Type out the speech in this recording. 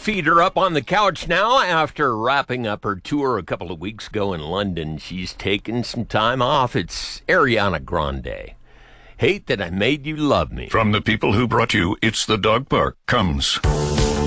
feet are up on the couch now after wrapping up her tour a couple of weeks ago in London. She's taken some time off. It's Ariana Grande. Hate That I Made You Love Me. From the people who brought you It's the Dog Park comes